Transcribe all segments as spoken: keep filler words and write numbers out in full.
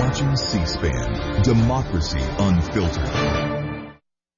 watching C-SPAN, Democracy Unfiltered.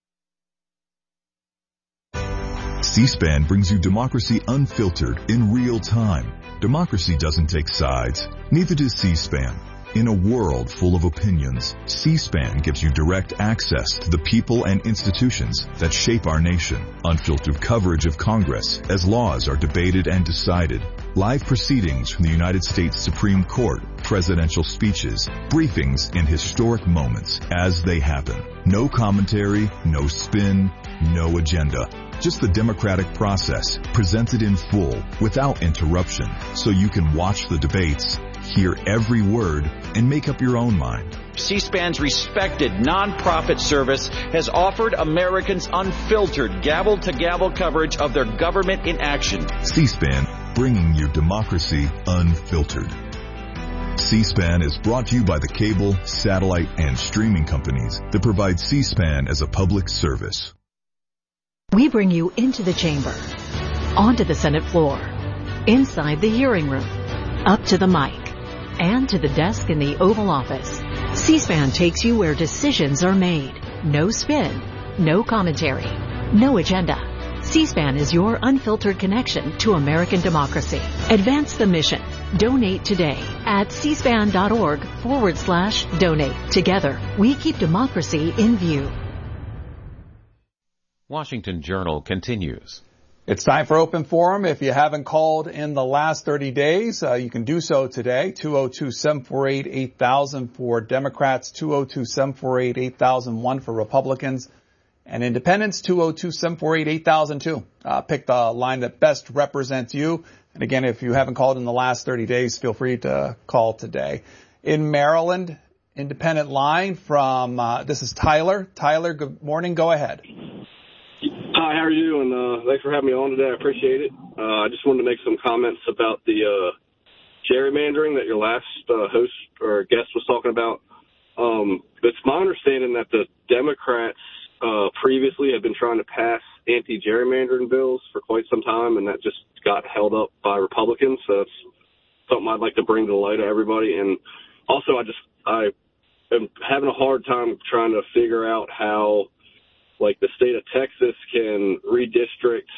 C-SPAN brings you Democracy Unfiltered in real time. Democracy doesn't take sides. Neither does C-SPAN. In a world full of opinions, C-SPAN gives you direct access to the people and institutions that shape our nation. Unfiltered coverage of Congress as laws are debated and decided. Live proceedings from the United States Supreme Court, presidential speeches, briefings in historic moments as they happen. No commentary, no spin, no agenda. Just the democratic process presented in full without interruption so you can watch the debates, hear every word, and make up your own mind. C-SPAN's respected nonprofit service has offered Americans unfiltered gavel-to-gavel coverage of their government in action. C-SPAN, bringing your democracy unfiltered. C-SPAN is brought to you by the cable, satellite, and streaming companies that provide C-SPAN as a public service. We bring you into the chamber, onto the Senate floor, inside the hearing room, up to the mic, and to the desk in the Oval Office. C-SPAN takes you where decisions are made. No spin, no commentary, no agenda. C-SPAN is your unfiltered connection to American democracy. Advance the mission. Donate today at cspan.org forward slash donate. Together, we keep democracy in view. Washington Journal continues. It's time for Open Forum. If you haven't called in the last thirty days, uh, you can do so today. two oh two, seven four eight, eight thousand for Democrats, two oh two, seven four eight, eight thousand one for Republicans, and Independents, two oh two, seven four eight, eight thousand two. Uh, pick the line that best represents you. And again, if you haven't called in the last thirty days, feel free to call today. In Maryland, independent line from, uh, this is Tyler. Tyler, good morning. Go ahead. Hi, how are you doing? Uh, thanks for having me on today. I appreciate it. Uh, I just wanted to make some comments about the uh, gerrymandering that your last uh, host or guest was talking about. Um, it's my understanding that the Democrats uh, previously have been trying to pass anti-gerrymandering bills for quite some time, and that just got held up by Republicans. So it's something I'd like to bring to the light of everybody. And also, I just I am having a hard time trying to figure out how, like, the state of Texas can redistrict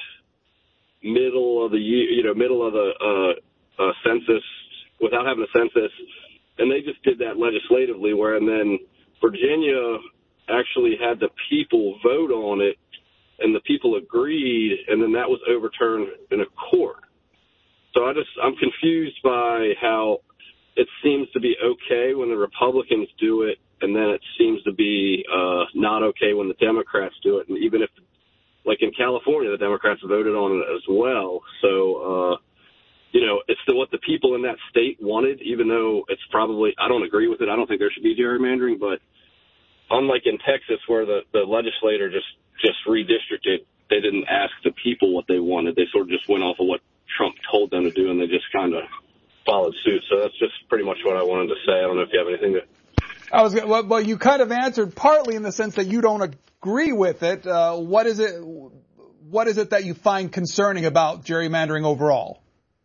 middle of the year, you know, middle of the uh, uh, census without having a census. And they just did that legislatively, where, and then Virginia actually had the people vote on it, and the people agreed, and then that was overturned in a court. So I just, I'm confused by how it seems to be okay when the Republicans do it, and then it seems to be uh, not okay when the Democrats do it. And even if, like in California, the Democrats voted on it as well. So, uh, you know, it's still what the people in that state wanted, even though it's probably, I don't agree with it. I don't think there should be gerrymandering. But unlike in Texas, where the, the legislator just, just redistricted, they didn't ask the people what they wanted. They sort of just went off of what Trump told them to do, and they just kind of followed suit. So that's just pretty much what I wanted to say. I don't know if you have anything to... I was well, well. You kind of answered partly in the sense that you don't agree with it. Uh, what is it? What is it that you find concerning about gerrymandering overall?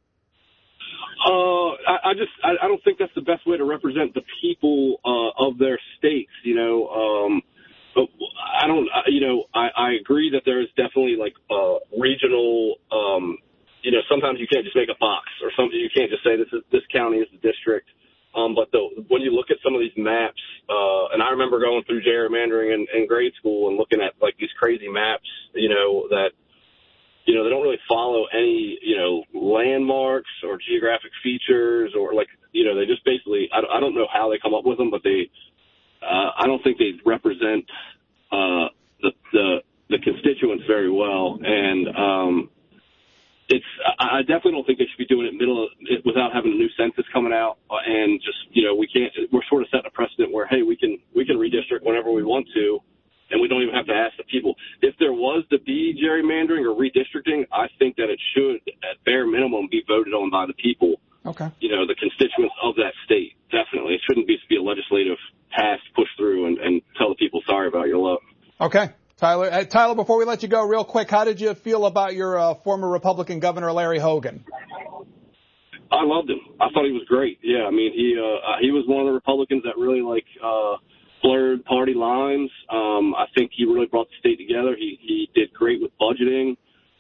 Uh, I, I just I, I don't think that's the best way to represent the people uh, of their states. You know, um, I don't. You know, I, I agree that there is definitely like uh, regional. Um, you know, sometimes you can't just make a box or something. You can't just say this is this county is the district. Um, but the, when you look at some of these maps, uh, and I remember going through gerrymandering in, in grade school and looking at like these crazy maps, you know, that, you know, they don't really follow any, you know, landmarks or geographic features or like, you know, they just basically, I, I don't know how they come up with them, but they, uh, I don't think they represent, uh, the, the, the constituents very well. And, um, It's. I definitely don't think they should be doing it middle of, without having a new census coming out, and just you know we can't. We're sort of setting a precedent where hey we can we can redistrict whenever we want to, and we don't even have to ask the people. If there was to be gerrymandering or redistricting, I think that it should at bare minimum be voted on by the people. Okay. You know the constituents of that state. Definitely, it shouldn't be be a legislative pass, push through, and, and tell the people sorry about your luck. Okay. Tyler, uh, Tyler, before we let you go, real quick, how did you feel about your uh, former Republican Governor Larry Hogan? I loved him. I thought he was great. Yeah, I mean, he uh, he was one of the Republicans that really, like, uh, blurred party lines. Um, I think he really brought the state together. He he did great with budgeting,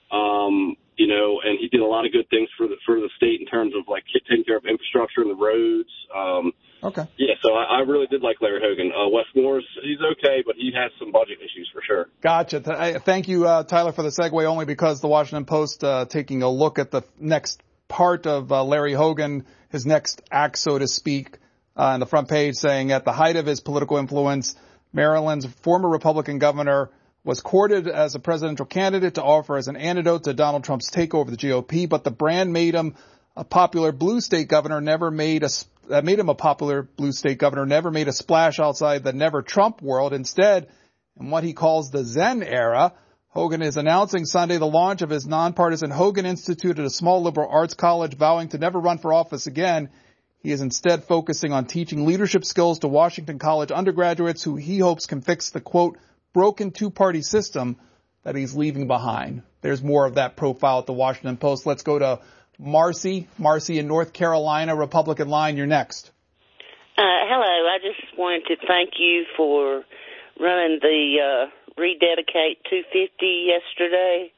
um, you know, and he did a lot of good things for the for the state in terms of, like, taking care of infrastructure and the roads. Um, okay. Yeah, so I, I really did like Larry Hogan. Uh, Wes Morris, he's okay, but he has some budget issues for sure. Gotcha. Thank you, uh, Tyler, for the segue, only because the Washington Post uh, taking a look at the next part of uh, Larry Hogan, his next act, so to speak, uh, on the front page, saying at the height of his political influence, Maryland's former Republican governor was courted as a presidential candidate to offer as an antidote to Donald Trump's takeover of the G O P, but the brand made him a popular blue state governor, never made a that made him a popular blue state governor, never made a splash outside the never Trump world. Instead, in what he calls the Zen era, Hogan is announcing Sunday the launch of his nonpartisan Hogan Institute at a small liberal arts college, vowing to never run for office again. He is instead focusing on teaching leadership skills to Washington College undergraduates who he hopes can fix the, quote, broken two-party system that he's leaving behind. There's more of that profile at the Washington Post. Let's go to Marcy. Marcy in North Carolina, Republican line. You're next. Uh, hello. I just wanted to thank you for running the uh, Rededicate two fifty yesterday.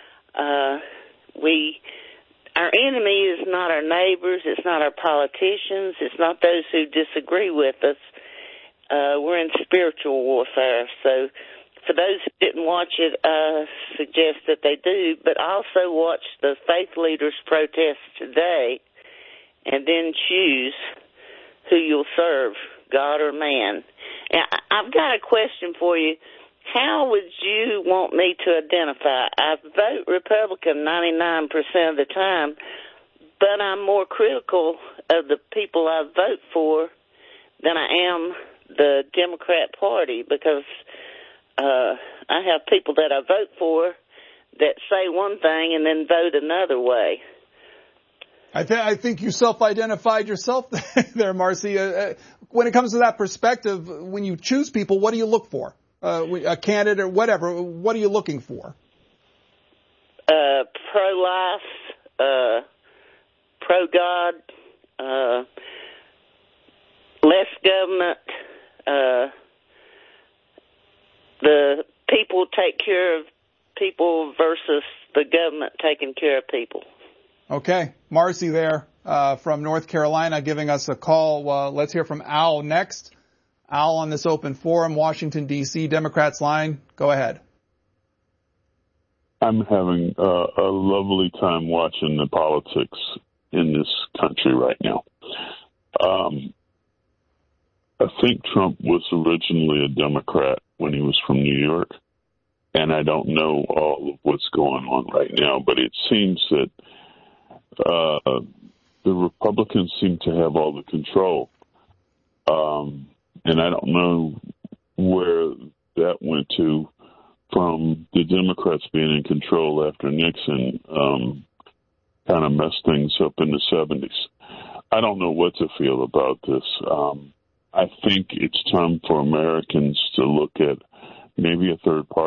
Uh, we, our enemy is not our neighbors. It's not our politicians. It's not those who disagree with us. Uh, we're in spiritual warfare. So for those who didn't watch it, I suggest that they do, but also watch the faith leaders protest today and then choose who you'll serve, God or man. And I've got a question for you. How would you want me to identify? I vote Republican ninety-nine percent of the time, but I'm more critical of the people I vote for than I am the Democrat Party, because uh, I have people that I vote for that say one thing and then vote another way. I, th- I think you self-identified yourself there, Marcy. Uh, when it comes to that perspective, when you choose people, what do you look for? Uh, a candidate or whatever, what are you looking for? Uh, pro-life, uh, pro-God, uh, less government, uh, the people take care of people versus the government taking care of people. Okay. Marcy there uh, from North Carolina giving us a call. Uh, let's hear from Al next. Al on this open forum, Washington, D C, Democrats line. Go ahead. I'm having uh, a lovely time watching the politics in this country right now. Um, I think Trump was originally a Democrat when he was from New York, and I don't know all of what's going on right now, but it seems that uh, the Republicans seem to have all the control. Um, and I don't know where that went to from the Democrats being in control after Nixon um, kind of messed things up in the seventies. I don't know what to feel about this. Um, I think it's time for Americans to look at maybe a third party.